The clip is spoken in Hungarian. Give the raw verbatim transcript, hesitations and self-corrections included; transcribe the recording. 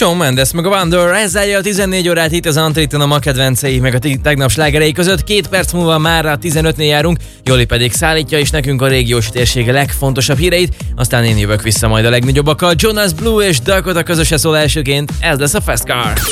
Shawn Mendes meg a Wonder, ezzel jön a tizennégy órát itt az Antriton, a ma kedvencei meg a tegnap slágerei között. Két perc múlva már a tizenötnél járunk, Joli pedig szállítja is nekünk a régiós térsége legfontosabb híreit, aztán én jövök vissza majd a legnagyobbakkal. Jonas Blue és Dakota közösen szól elsőként, ez lesz a Fast Car.